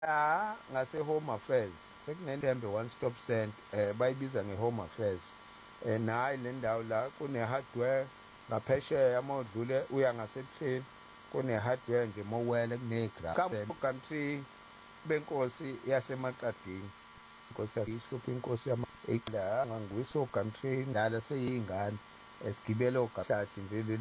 Ngase-Home Affairs sekuneNdembe One Stop Center, bayibiza nge-Home Affairs. Nayi le ndawo la kune-hardware ngaphesheya uma udlule uya ngasebuhleni kune-hardware nje mowele country benkosi yaseMaqadini. Inkosi ihlupha inkosi la ngangiwiso country ndala seyingane esigibele ogahlathi nje